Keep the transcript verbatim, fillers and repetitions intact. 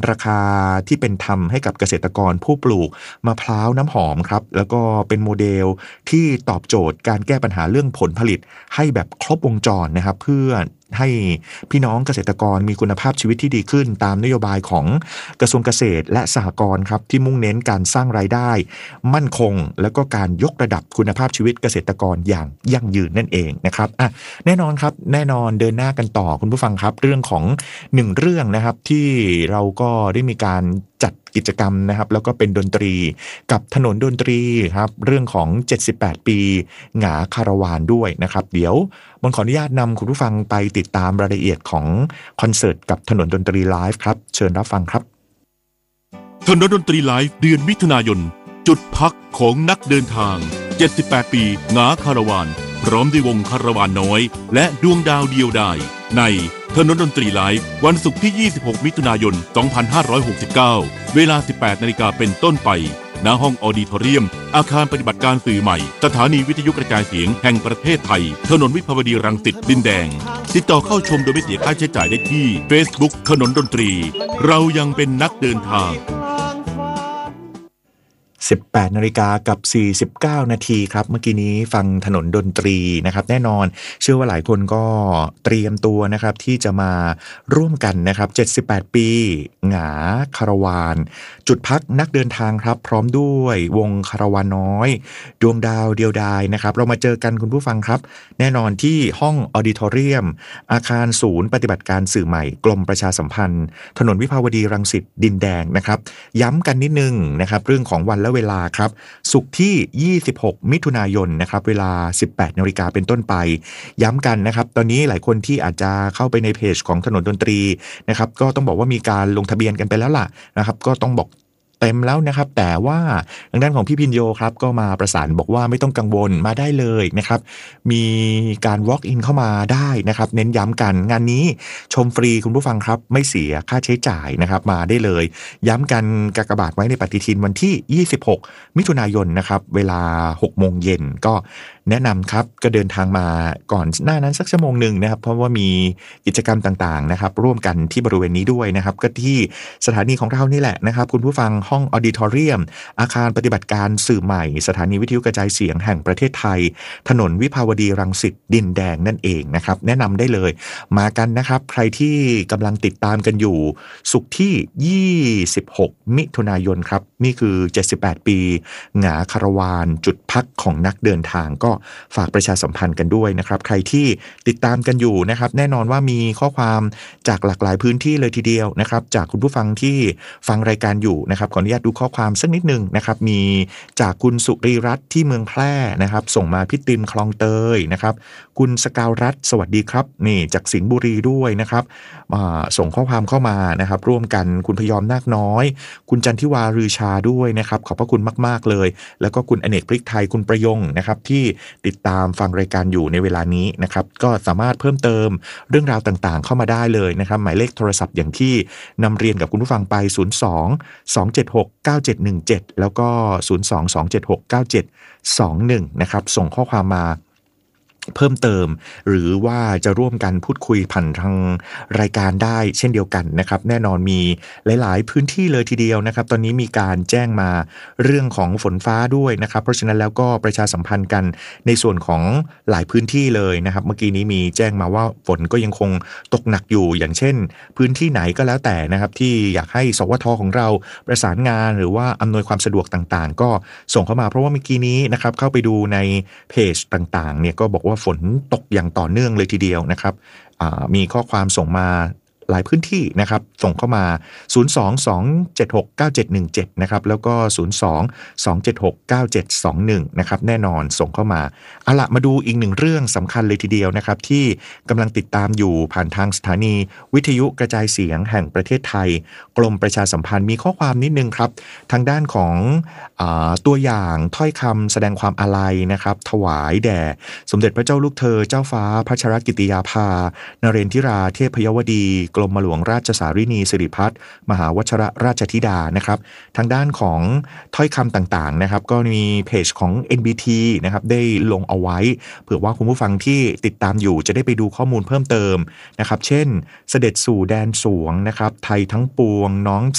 ราคาที่เป็นธรรมให้กับเกษตรกรผู้ปลูกมะพร้าวน้ำหอมครับแล้วก็เป็นโมเดลที่ตอบโจทย์การแก้ปัญหาเรื่องผลผลิตให้แบบครบวงจรนะครับเพื่อให้พี่น้องเกษตรกรมีคุณภาพชีวิตที่ดีขึ้นตามนโยบายของกระทรวงเกษตรและสหกรณ์ครับที่มุ่งเน้นการสร้างรายได้มั่นคงแล้วก็การยกระดับคุณภาพชีวิตเกษตรกรอย่างยั่งยืนนั่นเองนะครับอ่ะแน่นอนครับแน่นอนเดินหน้ากันต่อคุณผู้ฟังครับเรื่องของหนึ่งเรื่องนะครับที่เราก็ได้มีการจัดกิจกรรมนะครับแล้วก็เป็นดนตรีกับถนนดนตรีครับเรื่องของเจ็ดสิบแปดปีหงาคาราวานด้วยนะครับเดี๋ยวบนขออนุญาตนำคุณผู้ฟังไปติดตามรายละเอียดของคอนเสิร์ตกับถนนดนตรีไลฟ์ครับเชิญรับฟังครับถนนดนตรีไลฟ์เดือนมิถุนายนจุดพักของนักเดินทางเจ็ดสิบแปดปีหงาคาราวานพร้อมด้วยวงคาราวานน้อยและดวงดาวเดียวดายในถนนดนตรีไลฟ์วันศุกร์ที่ยี่สิบหกมิถุนายนสองพันห้าร้อยหกสิบเก้าเวลา สิบแปดนาฬิกาเป็นต้นไปณห้องออดิทอเรียมอาคารปฏิบัติการสื่อใหม่สถานีวิทยุกระจายเสียงแห่งประเทศไทยถนนวิภาวดีรังสิตดินแดงติดต่อเข้าชมโดยไม่เสียค่าใช้จ่ายได้ที่ Facebook ถนนดนตรีเรายังเป็นนักเดินทางสิบแปดนาฬิกากับสี่สิบเก้านาทีครับเมื่อกี้นี้ฟังถนนดนตรีนะครับแน่นอนเชื่อว่าหลายคนก็เตรียมตัวนะครับที่จะมาร่วมกันนะครับเจ็ดสิบแปดปีหงาคาราวานจุดพักนักเดินทางครับพร้อมด้วยวงคาราวานน้อยดวงดาวเดียวดายนะครับเรามาเจอกันคุณผู้ฟังครับแน่นอนที่ห้องออดิทอเรียมอาคารศูนย์ปฏิบัติการสื่อใหม่กรมประชาสัมพันธ์ถนนวิภาวดีรังสิตดินแดงนะครับย้ำกันนิดนึงนะครับเรื่องของวันและเวลาครับศุกร์ที่ยี่สิบหกมิถุนายนนะครับเวลา สิบแปดนาฬิกาเป็นต้นไปย้ำกันนะครับตอนนี้หลายคนที่อาจจะเข้าไปในเพจของถนนดนตรีนะครับก็ต้องบอกว่ามีการลงทะเบียนกันไปแล้วล่ะนะครับก็ต้องบอกเต็มแล้วนะครับแต่ว่าทางด้านของพี่พินโยครับก็มาประสานบอกว่าไม่ต้องกังวลมาได้เลยนะครับมีการ walk in เข้ามาได้นะครับเน้นย้ำกันงานนี้ชมฟรีคุณผู้ฟังครับไม่เสียค่าใช้จ่ายนะครับมาได้เลยย้ำกันกากบาทไว้ในปฏิทินวันที่ยี่สิบหกมิถุนายนนะครับเวลาหกโมงเย็นก็แนะนำครับก็เดินทางมาก่อนหน้านั้นสักชั่วโมงหนึ่งนะครับเพราะว่ามีกิจกรรมต่างๆนะครับร่วมกันที่บริเวณนี้ด้วยนะครับก็ที่สถานีของเรานี่แหละนะครับคุณผู้ฟังห้องออดิทอเรียมอาคารปฏิบัติการสื่อใหม่สถานีวิทยุกระจายเสียงแห่งประเทศไทยถนนวิภาวดีรังสิตดินแดงนั่นเองนะครับแนะนำได้เลยมากันนะครับใครที่กำลังติดตามกันอยู่ศุกร์ที่ยี่สิบหกมิถุนายนครับนี่คือเจ็ดสิบแปดปีหงาคาราวานจุดพักของนักเดินทางก็ฝากประชาสัมพันธ์กันด้วยนะครับใครที่ติดตามกันอยู่นะครับแน่นอนว่ามีข้อความจากหลากหลายพื้นที่เลยทีเดียวนะครับจากคุณผู้ฟังที่ฟังรายการอยู่นะครับขออนุญาตดูข้อความสักนิดนึงนะครับมีจากคุณสุรีรัตน์ที่เมืองแพร่นะครับส่งมาพี่ติมคลองเตยนะครับคุณสกาวรัตน์สวัสดีครับนี่จากสิงห์บุรีด้วยนะครับส่งข้อความเข้ามานะครับร่วมกันคุณพยอมนาคน้อยคุณจันทิวารือชาด้วยนะครับขอบพระคุณมากๆเลยแล้วก็คุณอเนกพริกไทยคุณประยงนะครับที่ติดตามฟังรายการอยู่ในเวลานี้นะครับก็สามารถเพิ่มเติมเรื่องราวต่างๆเข้ามาได้เลยนะครับหมายเลขโทรศัพท์อย่างที่นำเรียนกับคุณผู้ฟังไปศูนย์ สอง สอง เจ็ด หก เก้า เจ็ด หนึ่ง เจ็ดแล้วก็ศูนย์ สอง สอง เจ็ด หก เก้า เจ็ด สอง หนึ่งนะครับส่งข้อความมาเพิ่มเติมหรือว่าจะร่วมกันพูดคุยผ่านทางรายการได้เช่นเดียวกันนะครับแน่นอนมีหลายๆพื้นที่เลยทีเดียวนะครับตอนนี้มีการแจ้งมาเรื่องของฝนฟ้าด้วยนะครับเพราะฉะนั้นแล้วก็ประชาสัมพันธ์กันในส่วนของหลายพื้นที่เลยนะครับเมื่อกี้นี้มีแจ้งมาว่าฝนก็ยังคงตกหนักอยู่อย่างเช่นพื้นที่ไหนก็แล้วแต่นะครับที่อยากให้สวทของเราประสานงานหรือว่าอำนวยความสะดวกต่างๆก็ส่งเข้ามาเพราะว่าเมื่อกี้นี้นะครับเข้าไปดูในเพจต่างๆเนี่ยก็บอกว่าฝนตกอย่างต่อเนื่องเลยทีเดียวนะครับมีข้อความส่งมาหลายพื้นที่นะครับส่งเข้ามาศูนย์ สอง สอง เจ็ด หก เก้า เจ็ด หนึ่ง เจ็ดนะครับแล้วก็ศูนย์ สอง สอง เจ็ด หก เก้า เจ็ด สอง หนึ่งนะครับแน่นอนส่งเข้ามาเอาละมาดูอีกหนึ่งเรื่องสำคัญเลยทีเดียวนะครับที่กำลังติดตามอยู่ผ่านทางสถานีวิทยุกระจายเสียงแห่งประเทศไทยกรมประชาสัมพันธ์มีข้อความนิดนึงครับทางด้านของอ่าตัวอย่างถ้อยคำแสดงความอาลัยนะครับถวายแด่สมเด็จพระเจ้าลูกเธอเจ้าฟ้าพัชรกิติยาภานเรนทิราเทพยวดีกรมหลวงราชสารินีสิริพัฒน์มหาวชรราชธิดานะครับทางด้านของถ้อยคำต่างๆนะครับก็มีเพจของ เอ็น บี ที นะครับได้ลงเอาไว้เผื่อว่าคุณผู้ฟังที่ติดตามอยู่จะได้ไปดูข้อมูลเพิ่มเติมนะครับเช่นเสด็จสู่แดนสวงนะครับไทยทั้งปวงน้อง